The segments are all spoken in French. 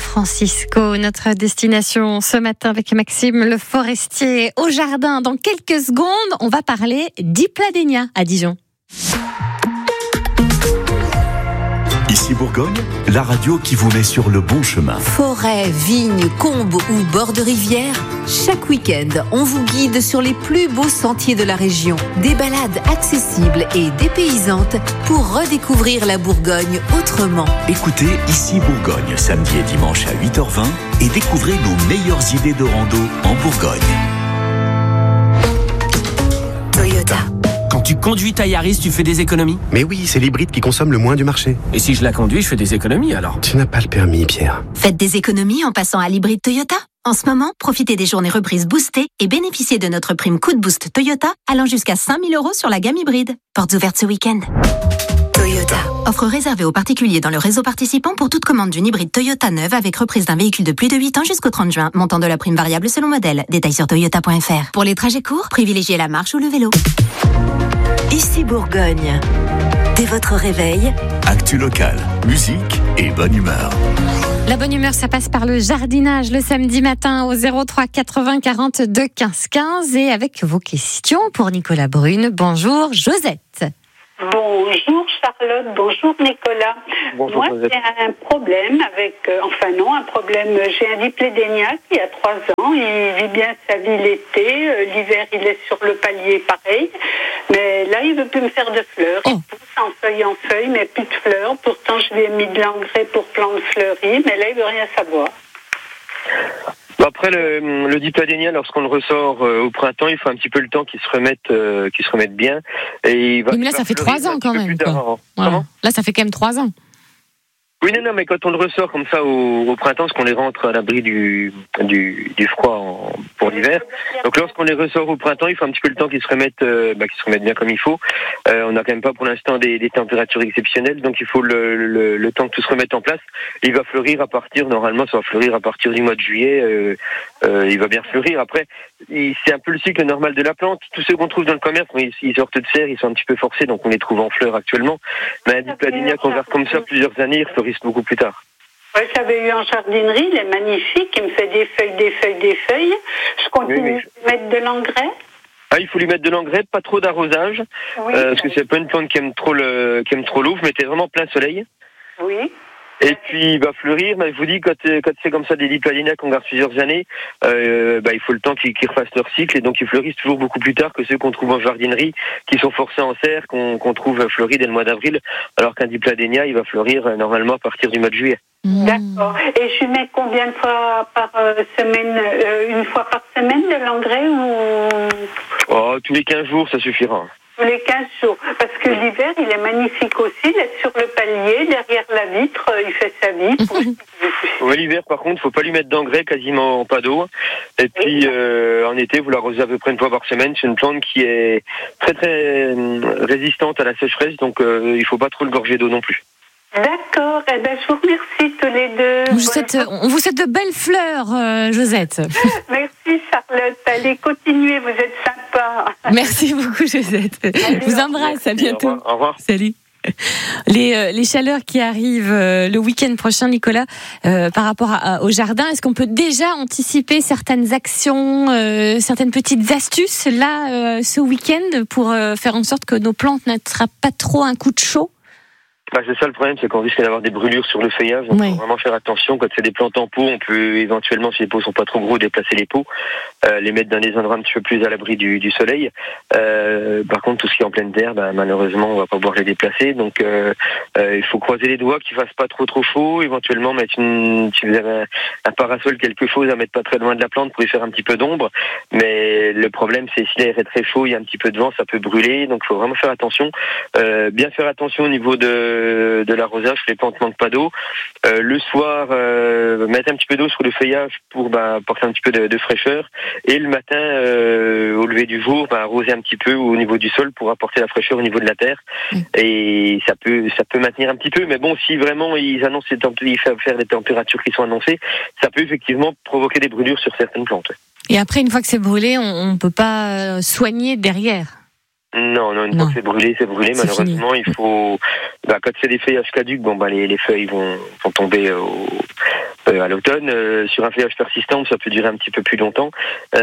Francisco. Notre destination ce matin avec Maxime Le Forestier au jardin. Dans quelques secondes, on va parler d'Hypladenia à Dijon. Ici Bourgogne, la radio qui vous met sur le bon chemin. Forêt, vignes, combes ou bord de rivière, chaque week-end, on vous guide sur les plus beaux sentiers de la région. Des balades accessibles et dépaysantes pour redécouvrir la Bourgogne autrement. Écoutez Ici Bourgogne, samedi et dimanche à 8h20 et découvrez nos meilleures idées de rando en Bourgogne. Toyota. Quand tu conduis ta Yaris, tu fais des économies? Mais oui, c'est l'hybride qui consomme le moins du marché. Et si je la conduis, je fais des économies alors? Tu n'as pas le permis, Pierre. Faites des économies en passant à l'hybride Toyota. En ce moment, profitez des journées reprises boostées et bénéficiez de notre prime coup de boost Toyota allant jusqu'à 5 000 € sur la gamme hybride. Portes ouvertes ce week-end. Toyota. Offre réservée aux particuliers dans le réseau participant pour toute commande d'une hybride Toyota neuve avec reprise d'un véhicule de plus de 8 ans jusqu'au 30 juin. Montant de la prime variable selon modèle. Détails sur toyota.fr. Pour les trajets courts, privilégiez la marche ou le vélo. Ici Bourgogne. Dès votre réveil, Actu local, musique et bonne humeur. La bonne humeur, ça passe par le jardinage le samedi matin au 03 80 42 15 15 et avec vos questions pour Nicolas Brune. Bonjour Josette. Bonjour Charlotte, bonjour Nicolas. Bonjour, Moi Josette. j'ai un problème avec, j'ai un Hypladenia qui a 3 ans, il vit bien sa vie l'été, l'hiver il est sur le palier pareil, mais là il veut plus me faire de fleurs, il pousse en feuille, mais plus de fleurs, pourtant je lui ai mis de l'engrais pour plantes fleuries, mais là il veut rien savoir. Après le Hypladenia, lorsqu'on le ressort au printemps, il faut un petit peu le temps qu'il se remette bien. Et il va, Mais là, ça fait 3 ans quand même. Voilà. Là, ça fait quand même 3 ans. Oui, non, mais quand on le ressort comme ça au printemps, parce qu'on les rentre à l'abri du froid pour l'hiver. Donc lorsqu'on les ressort au printemps, il faut un petit peu le temps qu'ils se remettent bien comme il faut. On n'a quand même pas pour l'instant des températures exceptionnelles, donc il faut le temps que tout se remette en place. Il va fleurir normalement ça va fleurir à partir du mois de juillet. Il va bien fleurir. Après, c'est un peu le cycle normal de la plante. Tous ceux qu'on trouve dans le commerce, ils sortent de serre, ils sont un petit peu forcés, donc on les trouve en fleurs actuellement. Mais un Hypladenia qu'on garde comme ça plusieurs années, il fleurit beaucoup plus tard. Ouais, j'avais eu en jardinerie, il est magnifique, il me fait des feuilles. Je continue de mettre de l'engrais. Ah, il faut lui mettre de l'engrais, pas trop d'arrosage, parce que c'est pas une plante qui aime trop l'eau. Vous mettez vraiment plein soleil. Oui. Et puis il va fleurir. Mais je vous dis, quand c'est comme ça des Hypladenia qu'on garde plusieurs années, il faut le temps qu'ils refassent leur cycle, et donc ils fleurissent toujours beaucoup plus tard que ceux qu'on trouve en jardinerie, qui sont forcés en serre, qu'on trouve fleuris dès le mois d'avril, alors qu'un Hypladenia, il va fleurir normalement à partir du mois de juillet. D'accord. Et je mets combien de fois par semaine, une fois par semaine de l'engrais ou... Tous les 15 jours, ça suffira. Tous les 15 jours. Parce que l'hiver, il est magnifique aussi. Il est sur le palier, derrière la vitre, il fait sa vie. L'hiver, par contre, faut pas lui mettre d'engrais, quasiment pas d'eau. Et puis, en été, vous l'arrosez à peu près une fois par semaine. C'est une plante qui est très, très résistante à la sécheresse, donc il faut pas trop le gorger d'eau non plus. D'accord. Eh ben, je vous remercie tous les deux. On vous souhaite de belles fleurs, Josette. Merci Charlotte. Allez, continuez, vous êtes sympa. Merci beaucoup, Josette. Je vous embrasse, à bientôt. Au revoir. Salut. Les chaleurs qui arrivent le week-end prochain, Nicolas, par rapport au jardin, est-ce qu'on peut déjà anticiper certaines actions, certaines petites astuces là ce week-end pour faire en sorte que nos plantes n'attrapent pas trop un coup de chaud? C'est ça le problème, c'est qu'on risque d'avoir des brûlures sur le feuillage. Donc il faut vraiment faire attention. Quand c'est des plantes en pot, on peut éventuellement, si les pots sont pas trop gros, déplacer les pots, les mettre dans des endroits un petit peu plus à l'abri du soleil. Par contre, tout ce qui est en pleine terre, malheureusement, on va pas pouvoir les déplacer. Donc il faut croiser les doigts qu'il fasse pas trop chaud. Éventuellement mettre si vous avez un parasol, quelque chose à mettre pas très loin de la plante pour y faire un petit peu d'ombre. Mais le problème, c'est si l'air est très chaud, il y a un petit peu de vent, ça peut brûler. Donc il faut vraiment faire attention. Bien faire attention au niveau de l'arrosage, les plantes manquent pas d'eau. Le soir, mettre un petit peu d'eau sur le feuillage pour apporter un petit peu de fraîcheur. Et le matin, au lever du jour, arroser un petit peu au niveau du sol pour apporter la fraîcheur au niveau de la terre. Et ça peut maintenir un petit peu. Mais bon, si vraiment ils annoncent faire les températures qui sont annoncées, ça peut effectivement provoquer des brûlures sur certaines plantes. Et après, une fois que c'est brûlé, on ne peut pas soigner derrière. Non, une fois que c'est brûlé. Malheureusement, il faut, quand c'est des feuillages caducs, les feuilles vont tomber à l'automne. Sur un feuillage persistant, ça peut durer un petit peu plus longtemps.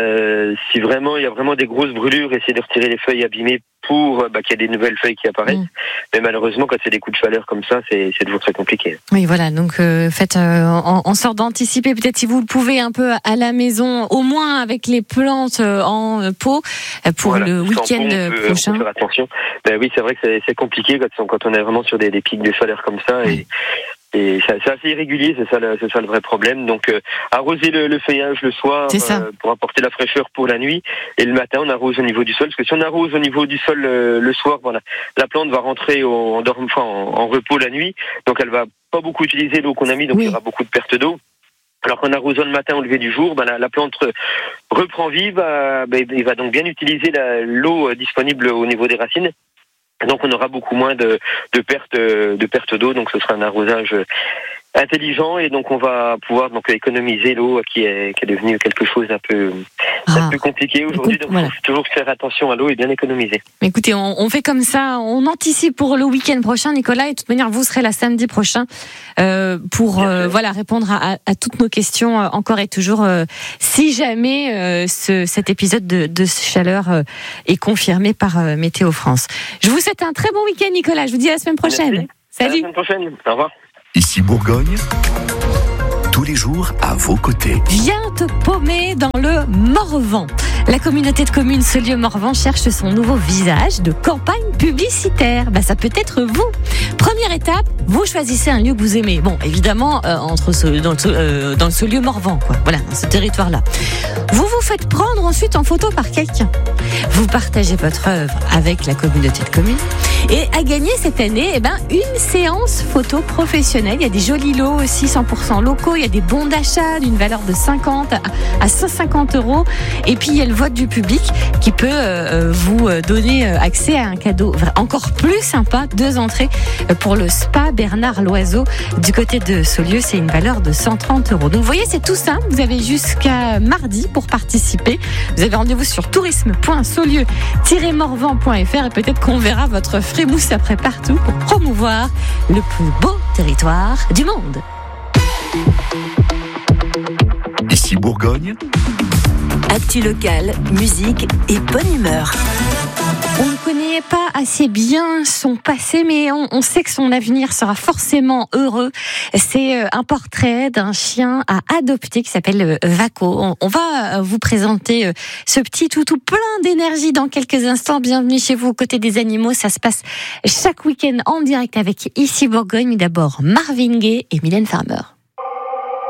Si vraiment il y a vraiment des grosses brûlures, essayer de retirer les feuilles abîmées pour qu'il y ait des nouvelles feuilles qui apparaissent. Mais malheureusement, quand c'est des coups de chaleur comme ça, c'est toujours très compliqué. Oui, voilà. Donc faites en sorte d'anticiper, peut-être si vous le pouvez un peu à la maison, au moins avec les plantes en pot pour le week-end prochain. On peut faire attention. Ben oui, c'est vrai que c'est compliqué quand on est vraiment sur des pics de chaleur comme ça. Et c'est assez irrégulier, c'est ça le vrai problème. Donc arroser le feuillage le soir pour apporter la fraîcheur pour la nuit, et le matin on arrose au niveau du sol, parce que si on arrose au niveau du sol le soir, voilà, la plante va rentrer en repos la nuit, donc elle va pas beaucoup utiliser l'eau qu'on a mis, donc il y aura beaucoup de perte d'eau. Alors qu'en arrosant le matin au lever du jour, la plante reprend vie, il va donc bien utiliser l'eau disponible au niveau des racines. Donc on aura beaucoup moins de perte d'eau, donc ce sera un arrosage intelligent, et donc on va pouvoir économiser l'eau qui est devenue quelque chose d'un peu compliqué aujourd'hui. Donc il faut toujours faire attention à l'eau et bien économiser. Écoutez, on fait comme ça, on anticipe pour le week-end prochain, Nicolas, et de toute manière vous serez là samedi prochain pour répondre à toutes nos questions encore et toujours si jamais cet épisode de chaleur est confirmé par Météo France. Je vous souhaite un très bon week-end, Nicolas. Je vous dis à la semaine prochaine. Merci. Salut. À la semaine prochaine. Au revoir. Ici Bourgogne, tous les jours à vos côtés. Viens te paumer dans le Morvan. La communauté de communes Saulieu-Morvan cherche son nouveau visage de campagne publicitaire. Ça peut être vous. Première étape, vous choisissez un lieu que vous aimez. Bon, évidemment, dans le Saulieu-Morvan, quoi. Voilà, dans ce territoire-là. Vous vous faites prendre ensuite en photo par quelqu'un. Vous partagez votre œuvre avec la communauté de communes. Et à gagner cette année, une séance photo professionnelle. Il y a des jolis lots aussi 100% locaux. Il y a des bons d'achat d'une valeur de 50 à 150 €. Et puis, il y a le vote du public qui peut vous donner accès à un cadeau encore plus sympa. 2 entrées pour le spa Bernard Loiseau du côté de Saulieu. C'est une valeur de 130 €. Donc, vous voyez, c'est tout simple. Vous avez jusqu'à mardi pour participer. Vous avez rendez-vous sur tourisme.saulieu-morvan.fr et peut-être qu'on verra votre frémousse après partout pour promouvoir le plus beau territoire du monde. Ici Bourgogne. Actu locale, musique et bonne humeur. On ne connaît pas assez bien son passé, mais on sait que son avenir sera forcément heureux. C'est un portrait d'un chien à adopter qui s'appelle Vaco. On va vous présenter ce petit toutou plein d'énergie dans quelques instants. Bienvenue chez vous aux côtés des animaux. Ça se passe chaque week-end en direct avec Ici Bourgogne. Mais d'abord Marvin Gaye et Mylène Farmer.